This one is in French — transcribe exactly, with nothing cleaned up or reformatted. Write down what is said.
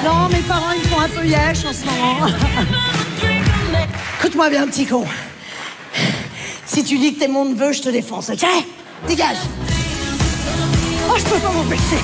Non, mes parents, ils font un peu yesh en ce moment. Écoute-moi bien, petit con. Si tu dis que t'es mon neveu, je te défonce, ok? Dégage. Oh, je peux pas m'empêcher.